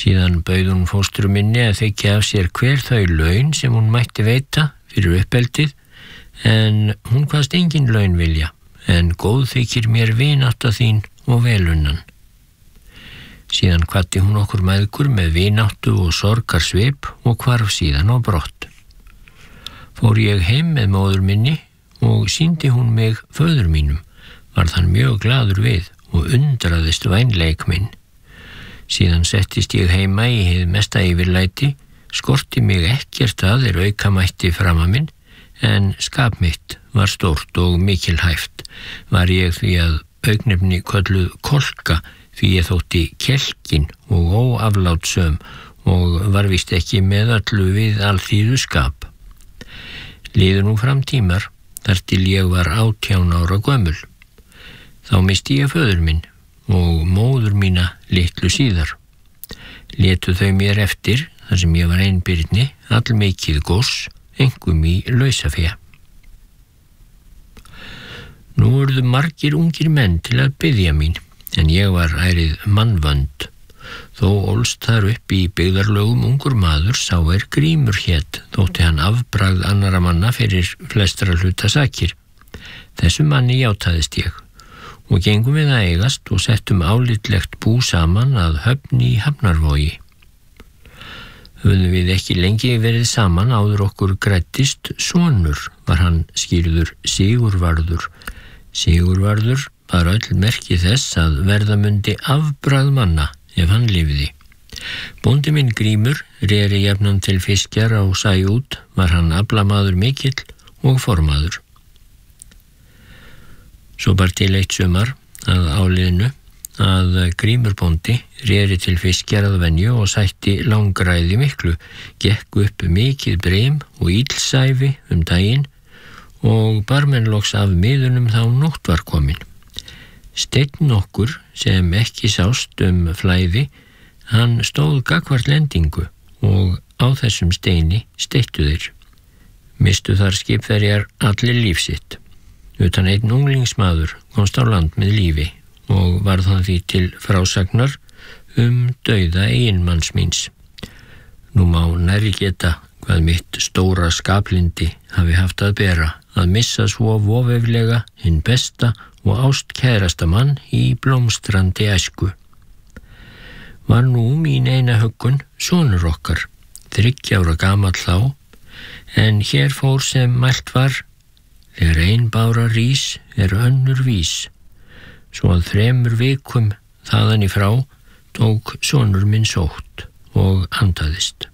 Síðan bauð hún fóstru minni að þykja af sér hver þau laun sem hún mætti veita fyrir uppeldið, en hún kvaðst engin laun vilja, en góð þykir mér vinátta þín og velunnan. Síðan kvaddi hún okkur mæðgur með vináttu og sorgarsvip og hvarf síðan á brott. Fór ég heim með móður minni og sýndi hún mig föður mínum, varð hann mjög glaður við og undraðist vænleik minn. Síðan settist ég heima í hið mesta yfirlæti, skorti mig ekkert að auka mætti fram að minn, en skap mitt var stórt og mikilhæft. Var ég því að augnefni kölluð kolka, því ég þótti kelkin og óaflátsöm og var víst ekki með öllu við alþýðu skap. Liðu nú fram tímar, þar til ég var 18 ára gömul. Þá misti ég föður minn og móður mína litlu síðar. Létu þau mér eftir, þar sem ég var einbirni, allmikið góss, einkum í lausafé. Nú urðu margir ungir menn til að biðja mín, en ég var ærið mannvönd. Þó ólst þar upp í byggðarlögum ungur maður sá Grímur hét, þótti hann afbragð annara manna fyrir flestra hluta sakir. Þessu manni játaðist ég, og gengum við að eigast og settum álitlegt bú saman að Höfn í Hafnarvogi. Höfðum við ekki lengi verið saman áður okkur græddist sonur, var hann skýrður Sigurvarður. Sigurvarður var öll merki þess að verða mundi afbragð manna ef hann lifði. Bóndi minn Grímur reri jafnan til fiskjar á sæ út, var hann aflamaður mikill og formaður. Svo bar til eitt sumar að áliðinu að Grímur bóndi reri til fiskjar að venju og sætti langræði miklu, gekk upp mikið breim og illsæfi daginn og bar menn loks af miðunum þá nótt var komin. Steinn okkur sem ekki sást flæði, hann stóð gagnvart lendingu og á þessum steini steittu þeir. Mistu þar skipverjar allir líf sitt. Utan einn unglingsmaður komst á land með lífi og varð hann því til frásagnar dauða eiginmanns míns. Nú má nærri geta hvað mitt stóra skaplindi hafi haft að bera, að missa svo vofeflega hinn besta og ástkærasta mann í blómstrandi æsku. Var nú mín eina huggun sonur okkar, 30 ára gamall þá, en hér fór sem mælt var: þegar ein bára rís önnur vís. Svo að 3 vikum þaðan í frá tók sonur minn sótt og andaðist.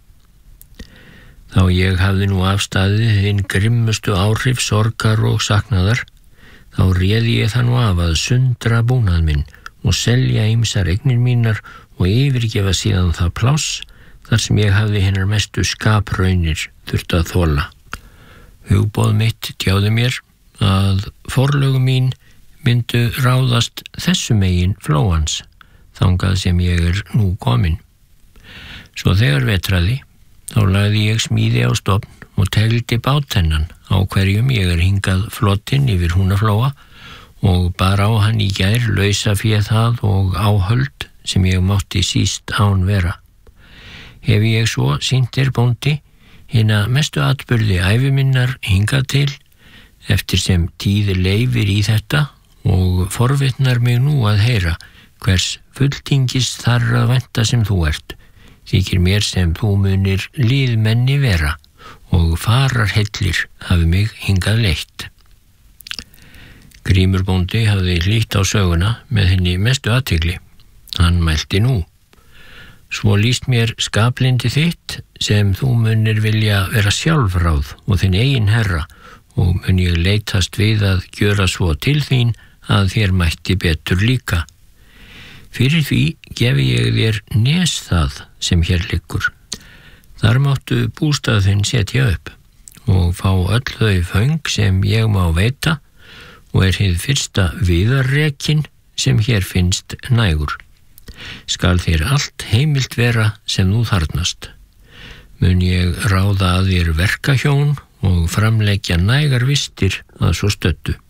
Þá ég hafði nú afstaðið hinn grimmustu áhrif sorgar og saknaðar, þá réði ég það nú af að sundra búnað minn og selja ýmsar eignir mínar og yfirgefa síðan það pláss þar sem ég hafði hinnar mestu skapraunir þurft að þola. Hugboð mitt tjáði mér að forlögu mín myndu ráðast þessu megin flóans, þangað sem ég nú komin. Svo þegar vetraði, þá lagði ég smíði á stofn og tegldi báthennan á hverjum ég hingað flottinn yfir Húnaflóa og bar á hann í gær lausafé það og áhöld sem ég mátti síst án vera. Hef ég svo sýnt bóndi hina mestu atburði ævi minnar hingað til, eftir sem tíð leifir í þetta, og forvitnar mig nú að heyra hvers fulltingis þar að vænta sem þú ert. Þykir mér sem þú munir liðmenni vera og fararhellir hafi mig hingað leitt. Grímur bóndi hafði hlýtt á söguna með henni mestu athygli. Hann mælti nú: svo líst mér skaplindi þitt sem þú munir vilja vera sjálfráð og þinn eigin herra, og mun ég leitast við að gjöra svo til þín að þér mætti betur líka. Fyrir því gefi ég þér nes það sem hér liggur. Þar máttu bústað þinn setja upp og fá öll þau föng sem ég má veita og hið fyrsta viðarrekin sem hér finnst nægur. Skal þér allt heimilt vera sem þú þarnast. Mun ég ráða að þér verkahjón og framleggja nægar vistir að svo stöddu.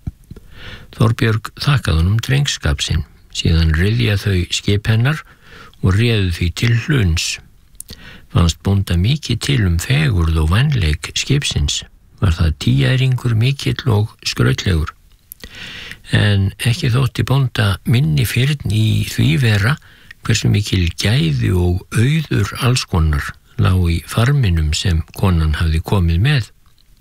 Þorbjörg þakkaði honum drengskap sinn, síðan ryðja þau skip hennar og réðu því til hluns. Fannst bónda mikið til fegurð og vænleik skipsins. Var það tíæringur mikill og skrautlegur. En ekki þótti bónda minni fyrn í því vera hversu mikil gæði og auður allskonar lá í farminum sem konan hafði komið með.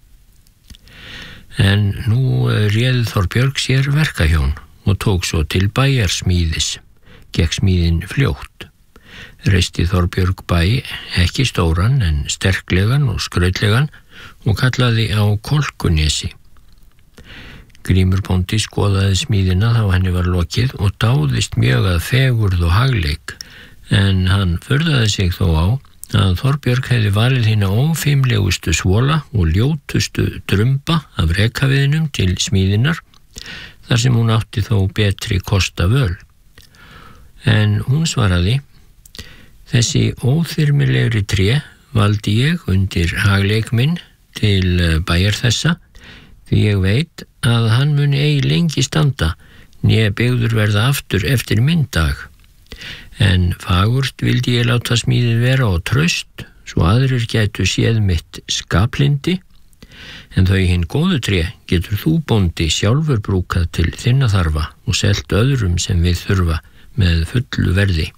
En nú réð Þorbjörg sér verkahjón og tók svo til bæjarsmíðis. Gekk smíðin fljótt. Reisti Þorbjörg bæ, ekki stóran en sterklegan og skrautlegan, og kallaði á Kolkunesi. Grímur bóndi skoðaði smíðina þá henni var lokið og dáðist mjög að fegurð og hagleik, en hann furðaði sig þó á að Þorbjörg hefði valið hina ófimlegustu svola og ljótustu drumba af rekaviðinum til smíðinar, þar sem hún átti þó betri kosta völ. En hún svaraði: þessi óþyrmilegri tré valdi ég undir hagleik minn til bæjar þessa, því ég veit að hann muni ei lengi standa, né byggður verða aftur eftir minn dag. En fagurt vildi ég láta smíðið vera og traust, svo aðrir gætu séð mitt skaplindi, en þau hinn góðu tré getur þú bóndi sjálfur brúkað til þinna þarfa og selt öðrum sem við þurfa með fullu verði.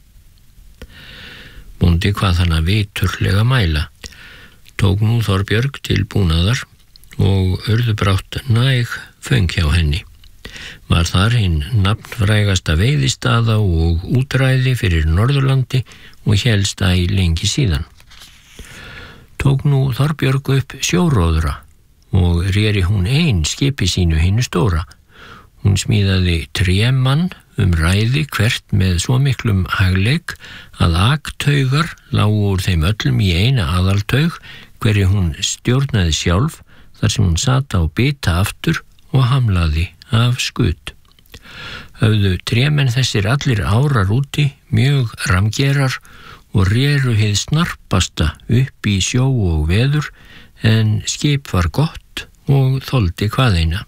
Bóndi hvað hann að viturlega mæla. Tók nú Þorbjörg til búnaðar og urðu brátt næg föng hjá henni. Var þar hinn nafnfrægasta veiðistaða og útræði fyrir Norðurlandi og hélst æ lengi síðan. Tók nú Þorbjörg upp sjóróðra og réri hún ein skipi sínu hinu stóra. Hún smíðaði trémann ræði hvert með svo miklum hagleik að aktaugar lágu úr þeim öllum í eina aðaltaug, hverju hún stjórnaði sjálf, þar sem hún sat á bita aftur og hamlaði af skut. Höfðu trémenn þessir allir árar úti, mjög ramgerar, og réru hið snarpasta upp í sjó og veður, en skip var gott og þoldi hvaðeina.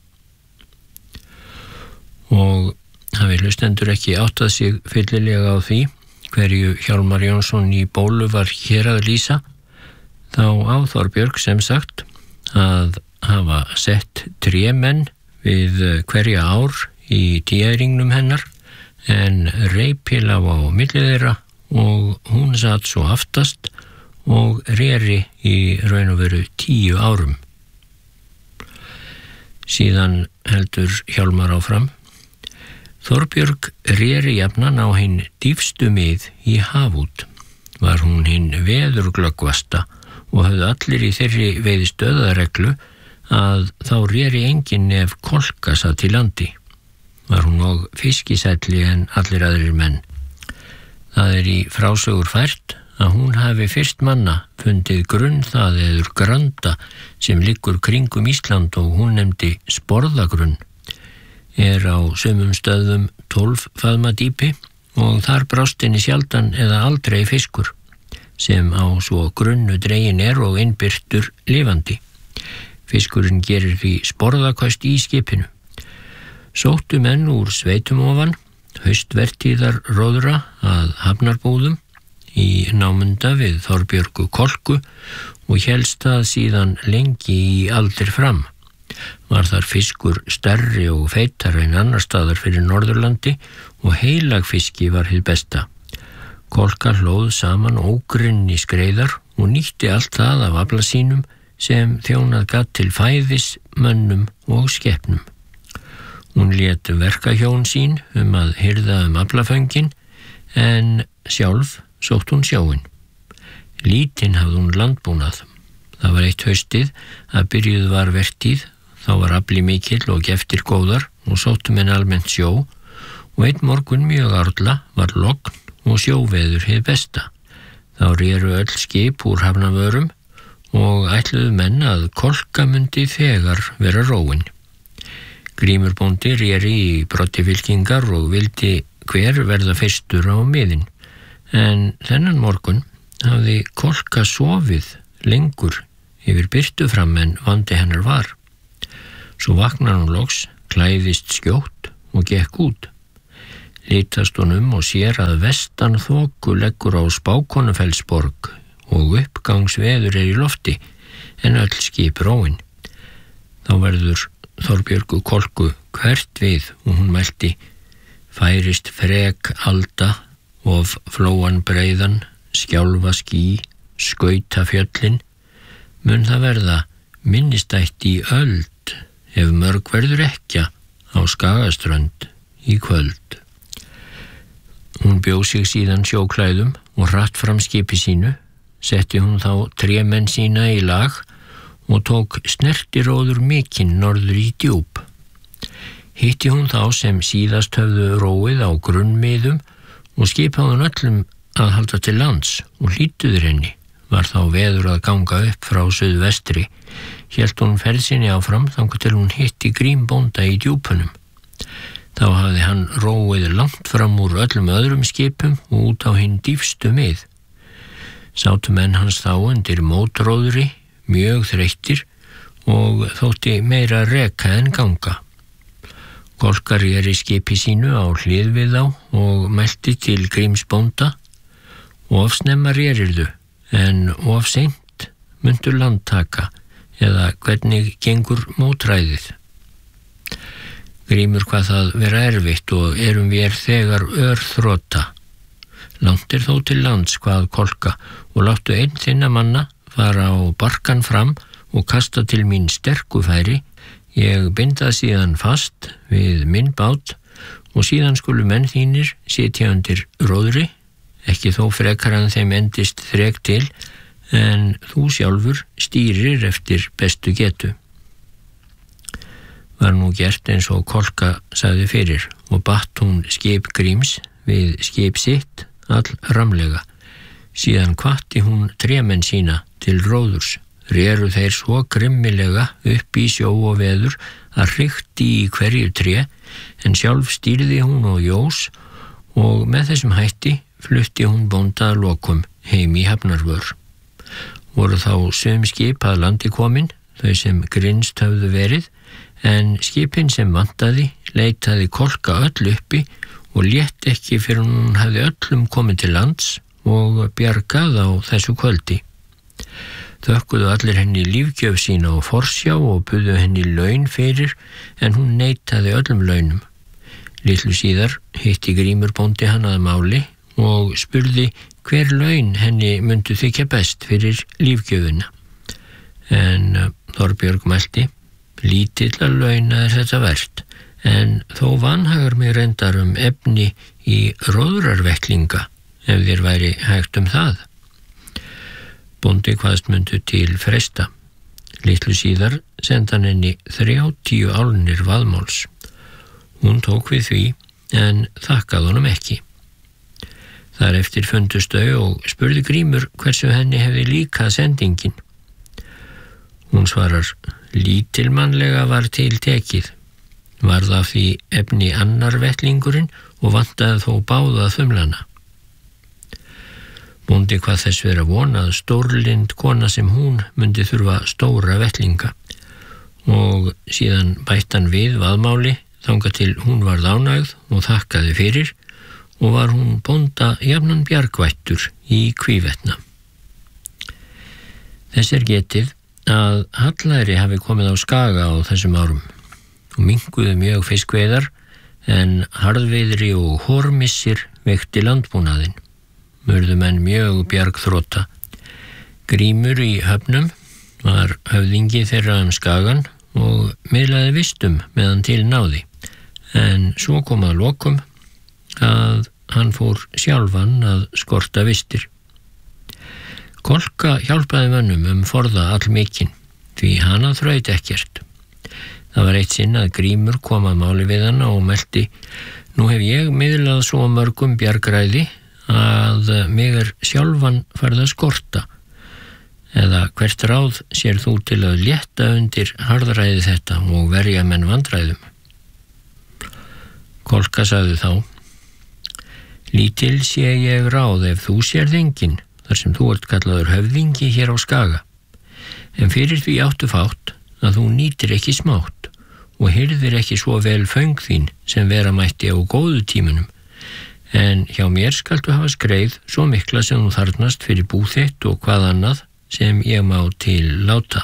Og hafi hlustendur ekki áttað sig fyllilega á því hverju Hjálmar Jónsson í Bólu var hér að lýsa, þá á Þorbjörg sem sagt að hafa sett trémenn við hverja ár í tíæringnum hennar, en reipil á milli þeirra og hún satt svo aftast og réri í raun og veru 10 árum. Síðan heldur Hjálmar áfram: Þorbjörg réri jafnan á hinn dýfstu mið í hafút. Var hún hinn veðurglöggvasta og höfðu allir í þeirri veiðistöðareglu að þá réri enginn ef kolka satt í landi. Var hún og fiskisælli en allir aðrir menn. Það í frásögur fært að hún hafi fyrst manna fundið grunn það eður granda sem liggur kringum Ísland og hún nefndi Sporðagrunn. Á sumum stöðum 12 faðma dýpi og þar brást henni sjaldan eða aldrei fiskur, sem á svo grunnu dregin og innbyrtur lifandi. Fiskurinn gerir því sporðaköst í skipinu. Sóttu menn úr sveitum ofan, haustvertíðar róðra að hafnarbúðum í námunda við Þorbjörgu Kolku og hélst það síðan lengi í aldir fram. Var þar fiskur stærri og feitari en annar staðar fyrir Norðurlandi og heilagfiski var hið besta. Kolka hlóð saman ógrinn í skreiðar og nýtti allt það af afla sínum sem þjónað gat til fæðis, mönnum og skepnum. Hún lét verkahjón sín að hirða aflaföngin, en sjálf sótt hún sjóinn. Lítinn hafði hún landbúnað. Það var eitt haustið að byrjuð var vertíð, þá var afli mikill og geftir góðar og sóttu menn almennt sjó, og einn morgun mjög árla var logn og sjóveður hið besta. Þá réru öll skip úr hafnavörum og ætluðu menn að kolka mundi þegar vera róin. Grímur bóndi réri í broddi fylkingar og vildi hver verða fyrstur á miðin, en þennan morgun hafði kolka sofið lengur yfir byrtu fram en vandi hennar var. Svo vaknar hún loks, klæðist skjótt og gekk út. litast honum og sér að vestan þoku leggur á Spákonufellsborg og uppgangsveður í lofti, en öll skip róin. Þá verður Þorbjörgu Kolku hvert við og hún mælti: færist frek alda of flóan breiðan, skjálfa ský, skauta fjöllin, mun það verða minnistætt í öld ef mörg verður ekkja á Skagaströnd í kvöld. Hún bjó sig síðan sjóklæðum og hratt fram skipi sínu, setti hún þá trémenn sína í lag og tók snertiróður mikinn norður í djúp. Hitti hún þá sem síðast höfðu róið á grunnmiðum og skipaði hún öllum að halda til lands og hlýtuður henni. Var þá veður að ganga upp frá suðvestri, hélt hún ferð sinni áfram þangað til hún hitti Grímbónda í djúpunum. Þá hafði hann róið langt fram úr öllum öðrum skipum og út á hinn dýfstu mið. Sátu menn hans þá undir mótróðri, mjög þreyttir og þótti meira reka en ganga. Kolka réri skipi sínu á hlið við þá og mælti til Grímsbónda: of snemma rérirðu, en of seint mundu landtaka, eða hvernig gengur mótræðið? Grímur hvað það vera erfitt og erum við þegar örþrota. Langt þó til lands, hvað Kolka, og láttu einn þinna manna fara á barkan fram og kasta til mín sterkufæri. Ég binda síðan fast við minn bát og síðan skulu menn þínir sitja undir róðri, ekki þó frekar en þeim endist þrek til, en þú sjálfur stýrir eftir bestu getu. Var nú gert eins og Kolka sagði fyrir og batt hún skip Gríms við skip sitt all ramlega. Síðan hvatti hún trémenn sína til róðurs. Réru þeir svo grimmilega upp í sjó og veður að hrykti í hverju tré, en sjálf stýrði hún og jós, og með þessum hætti flutti hún bónda að lokum heim í Hafnarvör. Voru þá sum skip að landi komin, þau sem grynnst höfðu verið, en skipin sem vantaði leitaði Kolka öll uppi og létt ekki fyrir hún hafði öllum komið til lands og bjargað á þessu kvöldi. Þökkuðu allir henni lífgjöf sína og forsjá og buðu henni laun fyrir, en hún neitaði öllum launum. Litlu síðar hitti Grímur bóndi hann að máli og spurði hver laun henni myndu þykja best fyrir lífgjöfina. En Þorbjörg mælti: lítilla launa þetta vert, en þó vanhagar mig reyndar efni í róðrarvettlinga, ef þér væri hægt það. Bóndi kvaðst myndu til fresta. Litlu síðar sendi hann henni 30 álnir vaðmáls. Hún tók við því, en þakkaði honum ekki. Þar eftir fundust þau og spurði Grímur hversu henni hefði líka sendingin. Hún svarar: lítilmannlega var til tekið. Var það því efni annar vettlingurinn og vantaði þó báða þumlana. Bóndi hvað þess vera vona að stórlind kona sem hún myndi þurfa stóra vettlinga, og síðan bætti hann við vaðmáli þangað til hún varð ánægð og þakkaði fyrir, og var hún bónda jafnan bjargvættur í Hvívetna. Þess getið að hallæri hafi komið á Skaga á þessum árum og minnkuðu mjög fiskveiðar, en harðveiðri og hórmissir veikti landbúnaðinn. Murðu menn mjög bjargþrota. Grímur í höfnum var höfðingi þeirra Skagan og miðlaði vistum meðan til náði, en svo kom að lokum að hann fór sjálfan að skorta vistir. Kolka hjálpaði mönnum forða allmikinn, því hana þraut ekkert. Það var eitt sinn að Grímur kom að máli við hana og melti: nú hef ég miðlað svo mörgum bjargræði að mig sjálfan farið að skorta, eða hvert ráð sér þú til að létta undir harðræði þetta og verja menn vandræðum? Kolka sagði þá: lítil sé ég ráð ef þú sérð enginn, þar sem þú ert kallaður höfðingi hér á Skaga, en fyrir því áttu fátt að þú nýtir ekki smátt og hirðir ekki svo vel föng þín sem vera mætti á góðu tímunum, en hjá mér skaltu hafa skreið svo mikla sem þú þarfnast fyrir bú þitt og hvað annað sem ég má til láta.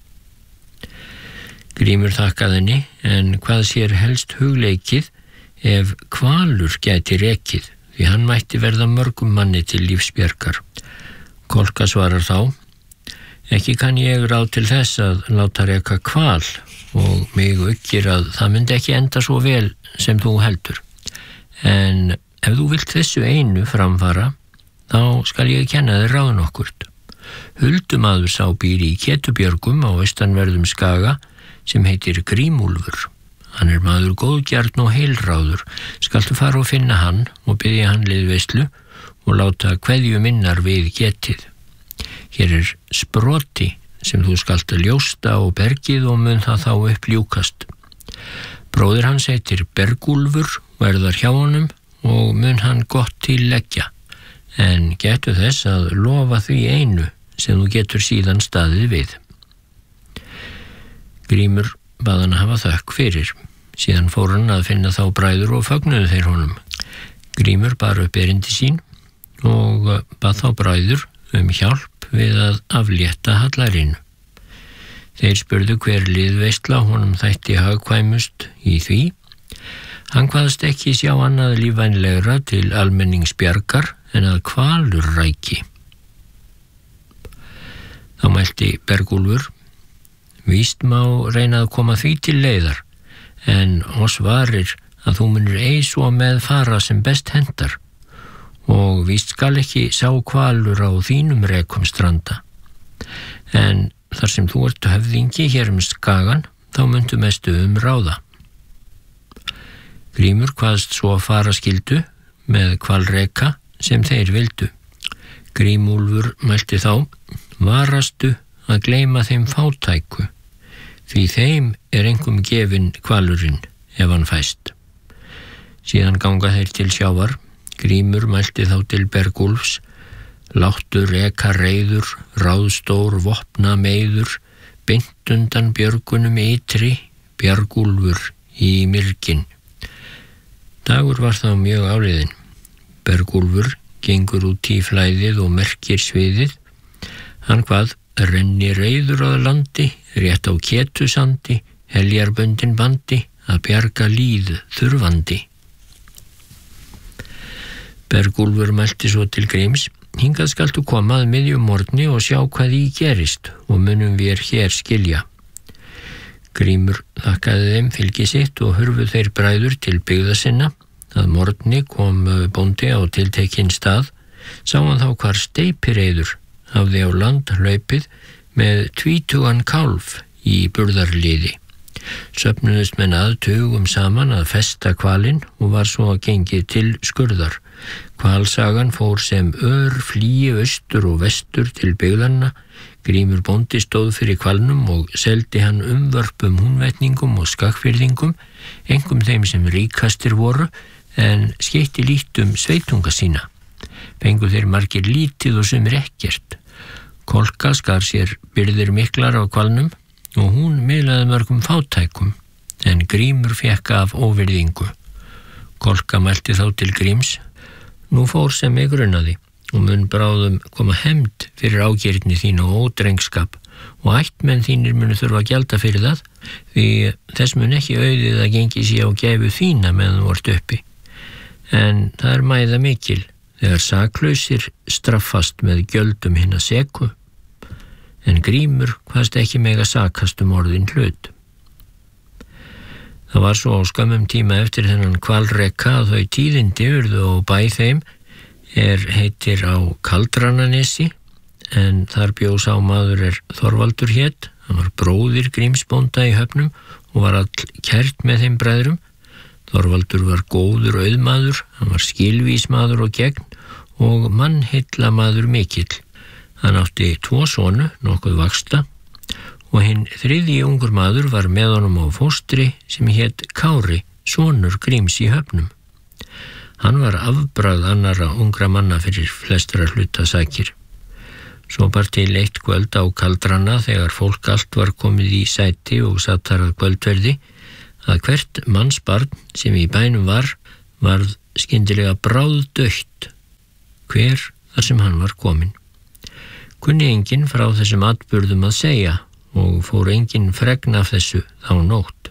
Grímur þakkaði henni, en hvað sér helst hugleikið ef hvalur gæti rekið, því hann mætti verða mörgum manni til lífsbjargar. Kolka svarar þá: ekki kann ég ráð til þess að láta reka hval og mig uggir að það myndi ekki enda svo vel sem þú heldur. En ef þú vilt þessu einu framfara, þá skal ég kenna þér ráð nokkurt. Huldumaður sá býr í Ketubjörgum á austanverðum Skaga sem heitir Grímúlfur. Hann er maður góðgjarn og heilráður. Skaltu fara og finna hann og biðja hann liðveislu og láta kveðju minnar við getið. Hér er sproti sem þú skalt ljósta á bergið og mun það þá upp ljúkast. Bróðir hans heitir Bergúlfur og þar hjá honum og mun hann gott til leggja, en getu þess að lofa því einu sem þú getur síðan staðið við. Grímur bað hann hafa þökk fyrir. Síðan fór hann að finna þá bræður og fögnuðu þeir honum. Grímur bar upp erindi sín og bað þá bræður hjálp við að aflétta hallarinu. Þeir spurðu hver liðveisla honum þætti hagkvæmust í því. Hann kvaðst ekki sjá annað lífvænlegra til almenningsbjargar en að hvalur ræki. Þá mælti Bergúlfur: víst má reyna að koma því til leiðar, en oss varir að þú munir ei svo með fara sem best hendar, og víst skal ekki sá hvalur á þínum rekum stranda. En þar sem þú ert höfðingi hér Skagan, þá muntu mestu ráða. Grímur kvaðst svo fara skildu með hvalreka sem þeir vildu. Grímúlfur mælti þá: varastu að gleyma þeim fátæku, því þeim er engum gefinn hvalurinn ef hann fæst. Síðan ganga þeir til sjávar. Grímur mælti þá til Bergúlfs: láttu reka reiður, ráðstór vopna meiður, beint undan björgunum ytri, Bjargúlfur í myrkin. Dagur var þá mjög áliðinn. Bergúlfur gengur út í flæðið og merkir sviðið. Hann kvað: renni reiður að landi, rétt á Ketusandi, heljarböndin bandi, að bjarga líð þurfandi. Bergúlfur mælti svo til Gríms: hingað skaltu koma að miðjum morgni og sjá hvað í gerist, og munum við hér skilja. Grímur þakkaði þeim fylgi sitt og hurfu þeir bræður til byggða sinna. Að morgni kom bóndi á tiltekinn stað. Sá hann þá hvar steypireiður hafði á land hlaupið með 20 kálf í burðarliði. Söfnuðust menn tugum saman að festa hvalinn og var svo gengið til skurðar. Hvalsagan fór sem flýi austur og vestur til byggðanna. Grímur bóndi stóð fyrir hvalnum og seldi hann umvörpum húnvetningum og skagfirðingum, einkum þeim sem ríkastir voru, en skeytti lítum sveitunga sína. Fengu þeir margir lítið og sumir ekkert. Kolka skar sér byrðir miklar á hvalnum og hún miðlaði mörgum fátækum, en Grímur fékk af óvirðingu. Kolka mælti þá til Gríms: nú fór sem mig grunaði, og mun bráðum koma hefnd fyrir ágirni þín og ódrengskap, og ættmenn þínir munu þurfa að gjalda fyrir það, því þess mun ekki auðið að gengi sér á gæfu þína meðan þú ert uppi. En það er mæða mikil þegar saklausir straffast með gjöldum hinna seku, en Grímur kvaðst ekki mega sakast orðin hlut. Það var svo á skömmum tíma eftir þennan hvalreka að þau tíðindi urðu á bæ þeim heitir á Kaldrananesi, en þar bjó sá maður Þorvaldur hét. Hann var bróðir Grímsbónda í höfnum og var all kært með þeim bræðrum. Þorvaldur var góður auðmaður, hann var skilvísmaður og gegn og mannheilla maður mikill. Hann átti 2 sonu, nokkuð vaxta, og hinn 3. ungur maður var með honum á fóstri sem hét Kári, sonur Gríms í höfnum. Hann var afbragð annarra ungra manna fyrir flestra hluta sakir. Svo bar til eitt kvöld á Kaldrana þegar fólk allt var komið í sæti og satt þar að kvöldverði, að hvert mannsbarn sem í bænum var varð skyndilega bráðdautt, hver þar sem hann var kominn. Kunni enginn frá þessum atburðum að segja og fór enginn fregn af þessu þá nótt.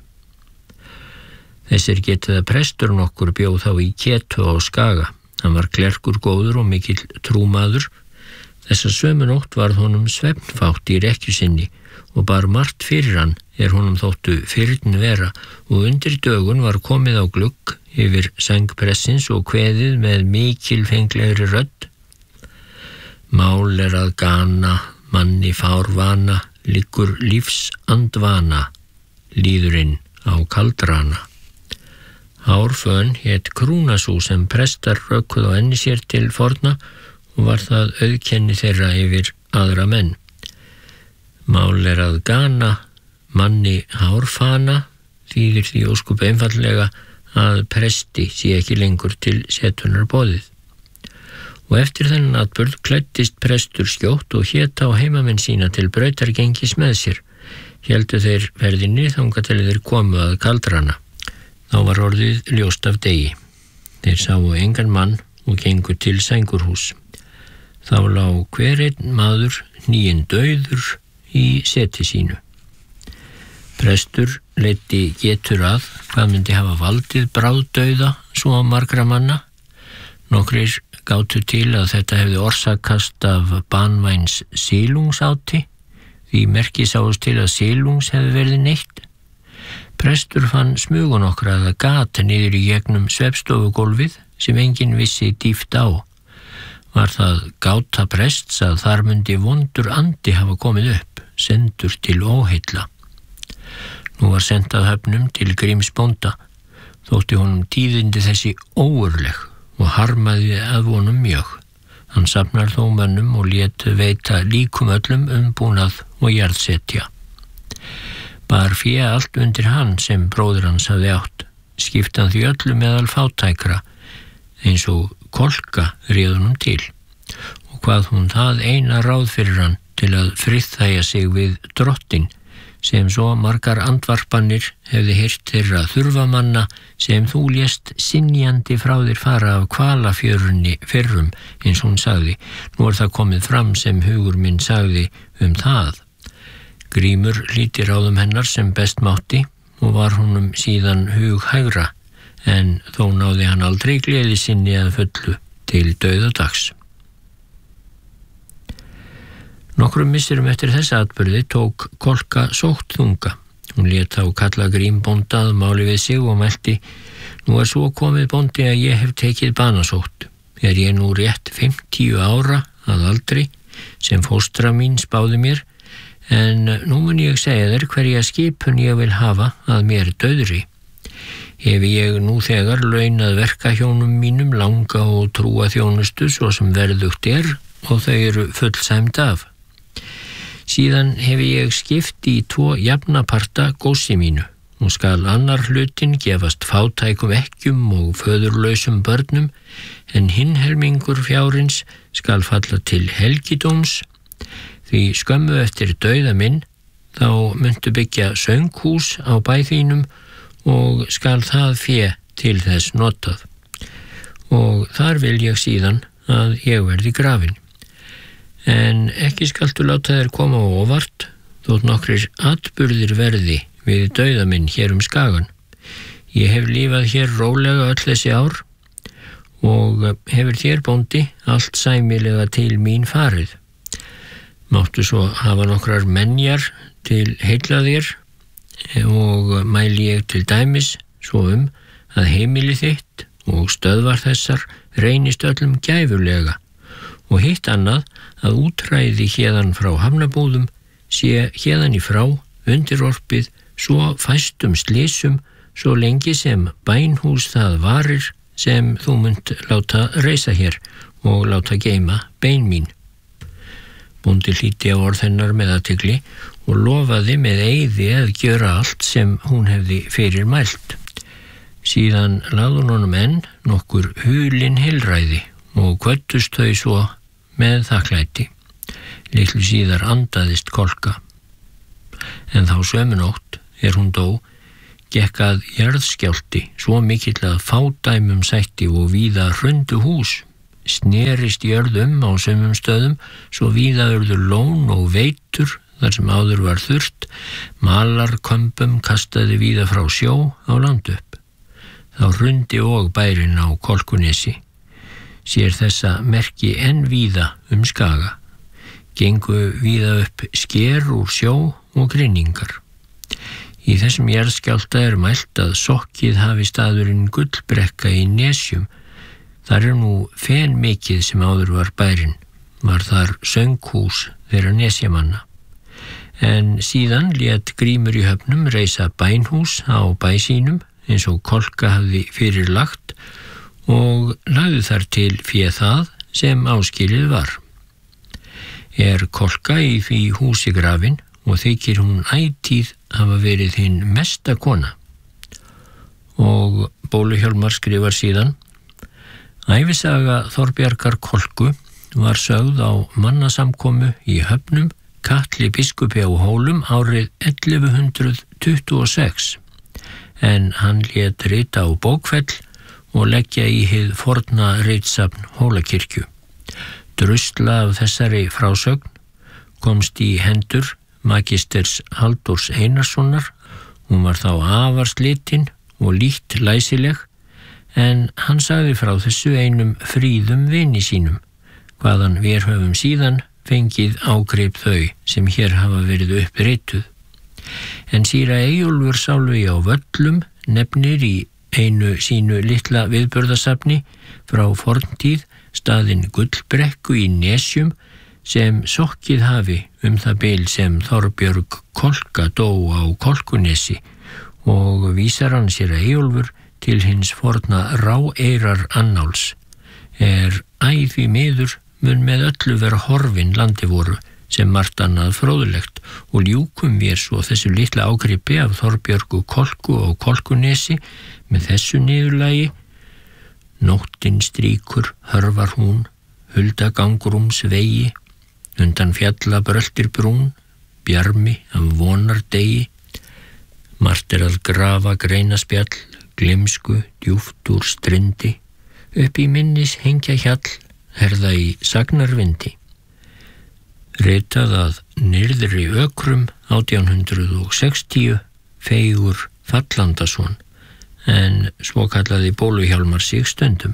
Þessir getið að prestur nokkur bjó þá í Ketu á Skaga. Hann var klerkur góður og mikill trúmaður. Þessa sömu nótt varð honum svefnfátt í rekkju sinni og bar margt fyrir hann honum þóttu fyrn vera og undir dögun var komið á glugg yfir sæng pressins og kveðið með mikilfenglegri rödd: Mál að gana, manni fárvana, liggur lífsandvana, líðurinn á kaldrana. Hárfön hét krúnasú sem prestar rökkuð á enni sér til forna og var það auðkenni þeirra yfir aðra menn. Mál að gana, manni hárfana þýðir því óskup einfaldlega að presti sé ekki lengur til setunar boðið. Og eftir þennan atburð klæddist prestur skjótt og hét á heimamenn sína til brautargengis með sér. Héldu þeir ferðinni þangað til þeir komu að kaldrana. Þá var orðið ljóst af degi. Þeir sáu engan mann og gengu til sængurhús. Þá lá hver einn maður hníinn dauður í seti sínu. Prestur leiddi getur að hvað myndi hafa valdið bráðdauða svo margra manna. Nokkrir gátu til að þetta hefði orsakast af banvæns silungsáti, því merki sáust til að silungs hefði verið neytt. Prestur fann smugun okkar að það gat niður í gegnum svefstofugólfið sem enginn vissi dýft á. Var það gáta prests að þar myndi vondur andi hafa komið upp, sendur til óheilla. Nú var sent að höfnum til Gríms bónda, þótti honum tíðindi þessi óurleg og harmaði að honum mjög. Hann safnar þó mönnum og lét veita líkum öllum umbúnað og jarðsetja. Bar fé allt undir hann sem bróðir hans hafði átt, skiptan því öllu meðal fátækra, eins og kolka réð honum til, og hvað hún það eina ráð fyrir hann til að friðþægja sig við drottin, sem svo margar andvarpanir hefði heyrt þeirra þurfamanna sem þú lést sinjandi frá þér fara af kvalafjörunni fyrrum, eins hún sagði. Nú það komið fram sem hugur minn sagði það. Grímur hlíti ráðum hennar sem best mátti og var honum síðan hughægra, en þó náði hann aldrei gleði sinni að fullu til dauðadags. Nokkrum misserum eftir þessa atburði tók kolka sótt þunga. Hún lét þá kalla Grím bónda að máli við sig og mælti: Nú svo komið bóndi að ég hef tekið banasótt. Ég nú rétt 50 ára að aldri, sem fóstra mín spáði mér, en nú mun ég segja þér hverja skipun ég vil hafa að mér dauðri. Hef ég nú þegar launað verkahjónum mínum langa og trúa þjónustu svo sem verðugt og þau eru fullsæmd af. Síðan hef ég skipt í 2 jafnaparta gósi mínu og skal annar hlutin gefast fátækum ekkjum og föðurlausum börnum, en hinn helmingur fjárins skal falla til helgidóms, því skömmu eftir dauða minn þá muntu byggja sönghús á bæ þínum og skal það fé til þess notað. Og þar vil ég síðan að ég verði grafin. En ekki skaltu láta þér koma á óvart, þótt nokkrir atburðir verði við dauða minn hér Skagan. Ég hef lifað hér rólega öll þessi ár og hefur þér bóndi allt sæmilega til mín farið. Máttu svo hafa nokkrar menjar til heilla þér og mæli ég til dæmis svo að heimili þitt og stöðvar þessar reynist öllum gæfulega, og hitt annað að útræði héðan frá hafnabúðum sé héðan í frá undirorpið svo fæstum slysum svo lengi sem bænhús það varir sem þú munt láta reisa hér og láta geyma bein mín. Bóndi hlýddi á orð hennar með athygli og lofaði með eiði að gjöra allt sem hún hefði fyrir mælt. Síðan lagði hún honum enn nokkur hulin heilræði og kvöddust þau svo með þakklæti. Litlu síðar andaðist kolka. En þá sömu nótt hún dó, gekk að jarðskjálfti, svo mikill að fádæmum sætti og víða hrundu hús. Snerist jörð á sumum stöðum, svo víða urðu lón og veitur þar sem áður var þurrt, malarkömbum kastaði víða frá sjó á land upp. Þá hrundi og bærinn á Kolkunesi. Sér þessa merki enn víða Skaga. Gengu víða upp sker úr sjó og grynningar. Í þessum jarðskjálfta mælt að sokkið hafi staðurinn Gullbrekka í Nesjum. Þar nú fen mikið sem áður var bærinn. Var þar sönghús þeirra nesjamanna. En síðan lét Grímur í Höfnum reisa bænhús á bæ sínum eins og Kolka hafði fyrirlagt og lagði þar til fé það sem áskilið var. Kolka í því húsi grafin og þykir hún ætíð hafa verið hinn mesta kona. Og Bóluhjálmar skrifar síðan: Ævisaga Þorbjargar Kolku var sögð á mannasamkomu í Höfnum Katli biskupi á Hólum árið 1126, en hann lét rita á bókfell og leggja í hið forna ritsafn Hólakirkju. Drusla af þessari frásögn komst í hendur magisters Halldórs Einarssonar. Hún var þá afar slitin og lítt læsileg, en hann sagði frá þessu einum fríðum vini sínum, hvaðan við höfum síðan fengið ágrip þau sem hér hafa verið upprituð. En síra Eyjólfur Sálvi á Völlum nefnir í einu sínu litla viðburðasafni frá forntíð staðinn Gullbrekku í Nesjum sem sokkið hafi það bil sem Þorbjörg Kolka dó á Kolkunesi, og vísar hann sér Eyjólfur til hins forna Ráeyrar annáls. Æði miður mun með öllu vera horfin landi voru sem margt annað fróðlegt, og ljúkum við svo þessu litla ágripi af Þorbjörgu Kolku og Kolkunesi með þessu niðurlagi: Nóttin strýkur hörfar hún, hulda gangrúms vegi, undan fjalla bröltir brún, bjarmi af vonar degi. Margt að grafa greinaspjall, gleymsku djúpt úr strindi, upp í minnis hengja hjall, herða í sagnarvindi. Ritað að Nyrðri Ökrum 1860, Feigur Fallandason, en svo kallaði Bóluhjálmar sig stundum.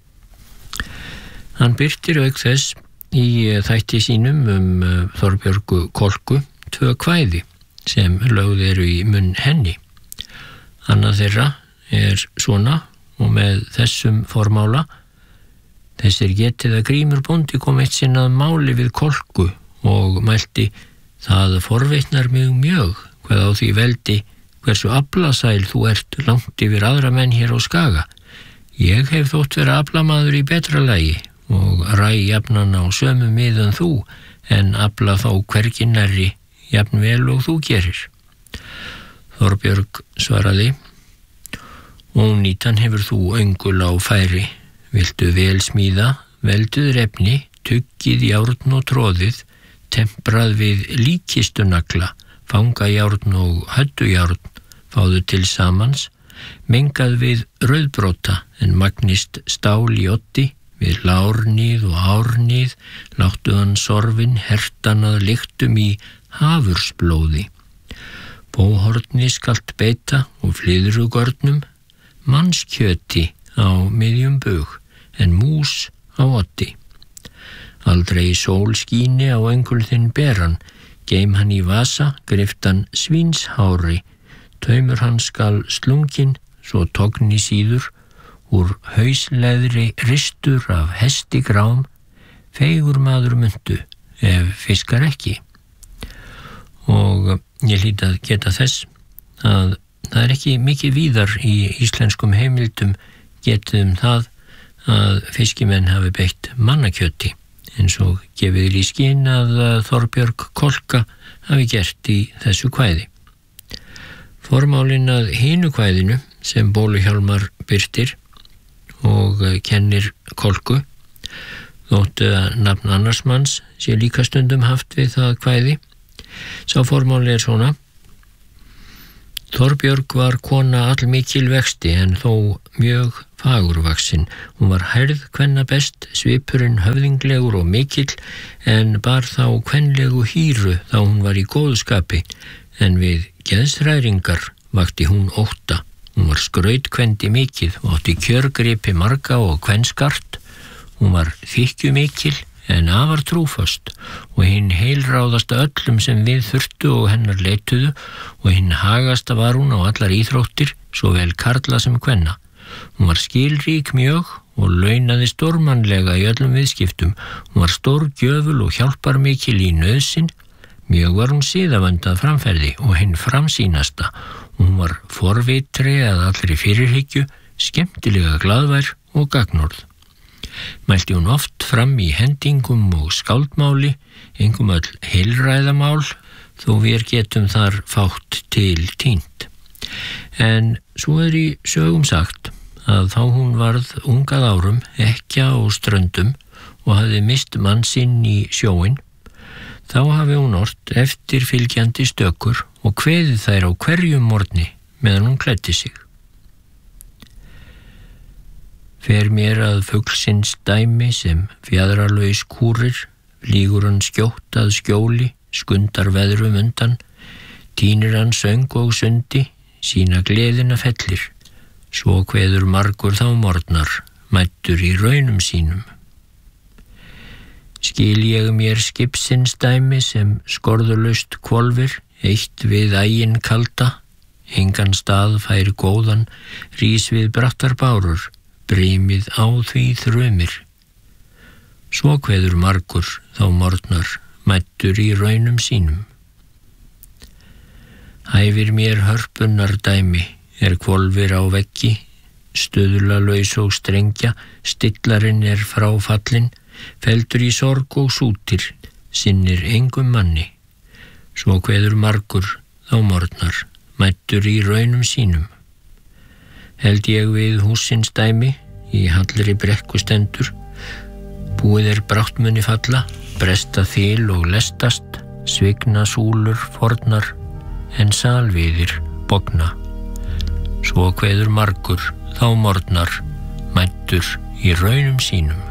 Hann birtir auk þess í þætti sínum Þorbjörgu Kolku 2 kvæði sem lögð eru í munn henni. Annað þeirra svona og með þessum formála: Þessir getið að Grímur bóndi kom eitt sinn að máli við Kolku og mælti: Það forvitnar mig mjög hvað á því veldi hversu aflasæl þú ert langt yfir aðra menn hér á Skaga. Ég hef þótt vera aflamaður í betra lagi og ræ jafnan á sömu miðan þú, en afla þá hvergi nærri jafn vel og þú gerir. Þorbjörg svaraði: Ónýtan hefur þú öngul á færi. Viltu vel smíða, velduð efni, tuggið járn og tróðið, temprað við líkistunagla, fanga járn og höddujárn, fáðu til samans, mengað við rauðbrota en magnist stál í oddi, við lárnið og árnið, láttu hann sorfin hertan að lyktum í hafursblóði. Bóhorni skalt beita og flyðrugörnum, mannskjöti á miðjum bug, en mús á oddi. Aldrei sól skíni á öngul þinn beran, geim hann í vasa, griftan svínshári, taumur hann skal slungin, svo togni síður, úr hausleðri ristur af hesti grám, feigur maður muntu, ef fiskar ekki. Og ég hlýt að geta þess að það ekki mikið víðar í íslenskum heimildum getið það að fiskimenn hafi beitt mannakjöti, eins og gefið í skyn að Þorbjörg Kolka hafi gert í þessu kvæði. Formálinn að hinu kvæðinu sem Bóluhjálmar birtir og kennir Kolku, þóttu að nafn annars manns sé líka stundum haft við það kvæði. Sá formáli svona: Þorbjörg var kona allmikil vexti en þó mjög fagurvaxin. Hún var hærð kvenna best, svipurinn höfðinglegur og mikill, en bar þá kvenlegu hýru þá hún var í góðu skapi, en við geðshræringar vakti hún ótta. Hún var skrautkvendi mikið og átti kjörgripi marga og kvenskart. Hún var þykkjumikil en afar trúföst og hinn heilráðasta öllum sem við þurftu og hennar leituðu, og hinn hagasta var hún á allar íþróttir, svo vel karla sem kvenna. Hún var skilrík mjög og launaði stórmannlega í öllum viðskiptum. Hún var stórgjöful og hjálparmikil í nauðsyn. Mjög var hún siðavöndað framferði og hinn framsýnasta. Hún var forvitri að allri fyrirhyggju, skemmtilega glaðvær og gagnorð. Mælti hún oft fram í hendingum og skáldmáli, engum öll heilræðamál, þó við getum þar fátt til tínt. En svo í sögum sagt að þá hún varð ungað árum, ekkja og ströndum og hafði mist mann sinn í sjóinn, þá hafi hún ort eftirfylgjandi stökur og kveðið þær á hverjum morgni meðan hún klæddi sig. Fer mér að fuglsins dæmi sem fjaðralaus kúrir, flýgur hann skjótt að skjóli, skundar veðrum undan, tínir hann söng og sundi, sína gleðina fellir, svo kveður margur þá morgnar, mættur í raunum sínum. Skil ég mér skipsins dæmi sem skorðulaust hvolfir, eitt við æginn kalda, engan stað fær góðan, rís við brattar bárur, brimið á því þrumir. Svo kveður margur þá morgnar, mættur í raunum sínum. Hæfir mér hörpunnar dæmi, hvolfir á veggi, stuðlalaus og strengja, stillarinn fráfallinn, feldur í sorg og sútir, sinnir engum manni. Svo kveður margur þá morgnar, mættur í raunum sínum. Held ég við húsins dæmi, í hallri brekku stendur, búið brátt muni falla, bresta þil og lestast, svigna súlur fornar, en salviðir bogna. Svo kveður margur þá morgnar, mættur í raunum sínum.